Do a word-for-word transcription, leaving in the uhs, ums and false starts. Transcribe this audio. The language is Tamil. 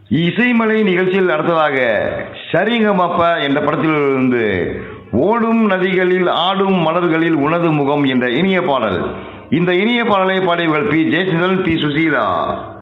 இசைமலை நிகழ்ச்சியில் அடுத்ததாக சரிகமப்ப என்ற படத்திலிருந்து ஓடும் நதிகளில் ஆடும் மலர்களில் உனது முகம் என்ற இனிய பாடல். இந்த இனிய பாடலை பாடியவர்கள் பி ஜெயச்சந்திரன், பி சுசீலா.